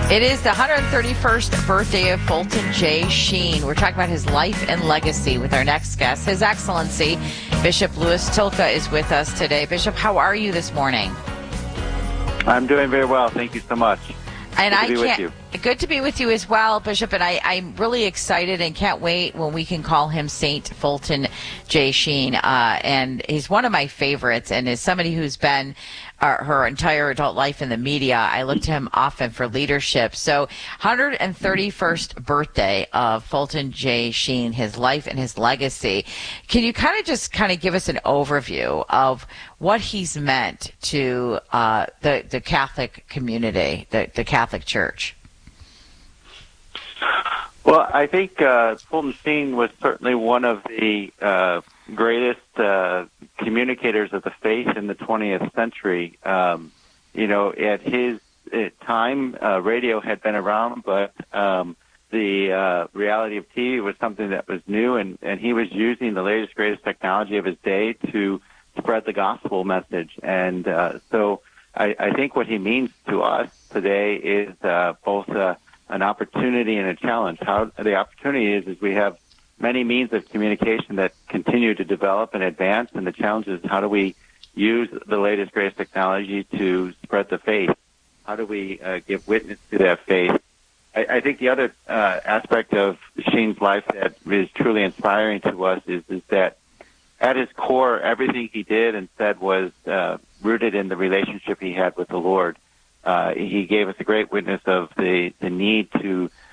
It is the 131st birthday of Fulton J. Sheen. We're talking about his life and legacy with our next guest. His Excellency, Bishop Louis Tilka, is with us today. Bishop, how are you this morning? I'm doing very well. Thank you so much. And Good to be with you. Good to be with you as well, Bishop. And I'm really excited and can't wait when we can call him Saint Fulton J. Sheen. And he's one of my favorites. And as somebody who's been her entire adult life in the media, I look to him often for leadership. So 131st birthday of Fulton J. Sheen, his life and his legacy. Can you kind of give us an overview of what he's meant to the Catholic community, the Catholic Church? Well, I think Fulton Sheen was certainly one of the greatest communicators of the faith in the 20th century. At his time, radio had been around, but the reality of TV was something that was new, and he was using the latest, greatest technology of his day to spread the gospel message. And so I think what he means to us today is both an opportunity and a challenge. How the opportunity is we have many means of communication that continue to develop and advance, and the challenge is how do we use the latest, greatest technology to spread the faith? How do we give witness to that faith? I think the other aspect of Sheen's life that is truly inspiring to us is that at his core, everything he did and said was rooted in the relationship he had with the Lord. He gave us a great witness of the need to